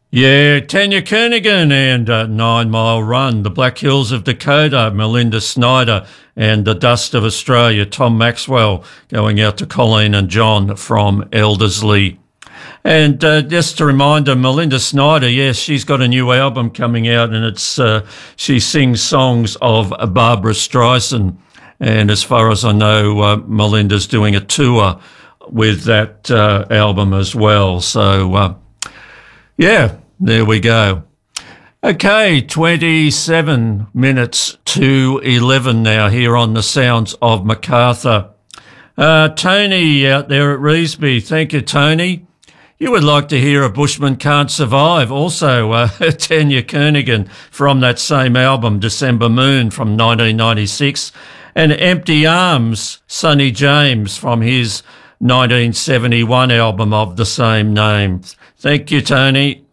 Yeah, Tanya Kernigan and 9 Mile Run, The Black Hills of Dakota, Melinda Snyder, and The Dust of Australia, Tom Maxwell, going out to Colleen and John from Elderslie. And just a reminder, Melinda Snyder, yes, she's got a new album coming out, and it's she sings songs of Barbara Streisand. And as far as I know, Melinda's doing a tour with that album as well. So, yeah, there we go. Okay, 27 minutes to 11 now here on the Sounds of Macarthur. Tony out there at Revesby, thank you, Tony. You would like to hear A Bushman Can't Survive, also Tanya Kernigan from that same album, December Moon from 1996, and Empty Arms, Sonny James from his 1971 album of the same name. Thank you, Tony.